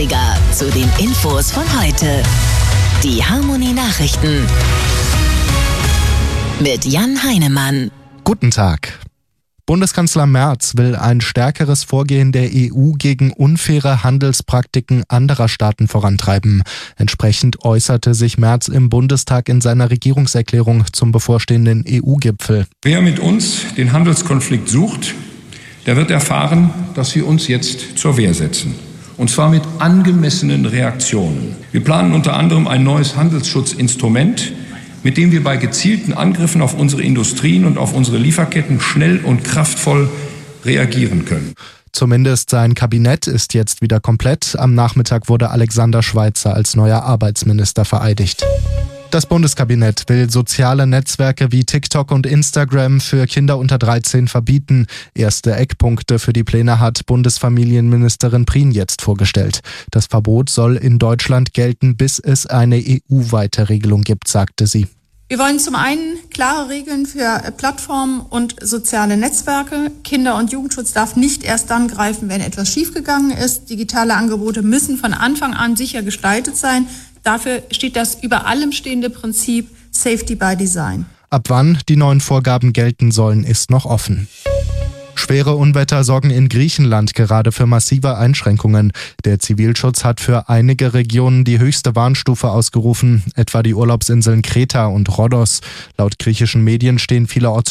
Klassiker zu den Infos von heute. Die Harmonie Nachrichten mit Jan Heinemann. Guten Tag. Bundeskanzler Merz will ein stärkeres Vorgehen der EU gegen unfaire Handelspraktiken anderer Staaten vorantreiben. Entsprechend äußerte sich Merz im Bundestag in seiner Regierungserklärung zum bevorstehenden EU-Gipfel. Wer mit uns den Handelskonflikt sucht, der wird erfahren, dass wir uns jetzt zur Wehr setzen. Und zwar mit angemessenen Reaktionen. Wir planen unter anderem ein neues Handelsschutzinstrument, mit dem wir bei gezielten Angriffen auf unsere Industrien und auf unsere Lieferketten schnell und kraftvoll reagieren können. Zumindest sein Kabinett ist jetzt wieder komplett. Am Nachmittag wurde Alexander Schweitzer als neuer Arbeitsminister vereidigt. Das Bundeskabinett will soziale Netzwerke wie TikTok und Instagram für Kinder unter 13 verbieten. Erste Eckpunkte für die Pläne hat Bundesfamilienministerin Prien jetzt vorgestellt. Das Verbot soll in Deutschland gelten, bis es eine EU-weite Regelung gibt, sagte sie. Wir wollen zum einen klare Regeln für Plattformen und soziale Netzwerke. Kinder- und Jugendschutz darf nicht erst dann greifen, wenn etwas schiefgegangen ist. Digitale Angebote müssen von Anfang an sicher gestaltet sein. Dafür steht das über allem stehende Prinzip Safety by Design. Ab wann die neuen Vorgaben gelten sollen, ist noch offen. Schwere Unwetter sorgen in Griechenland gerade für massive Einschränkungen. Der Zivilschutz hat für einige Regionen die höchste Warnstufe ausgerufen, etwa die Urlaubsinseln Kreta und Rhodos. Laut griechischen Medien stehen viele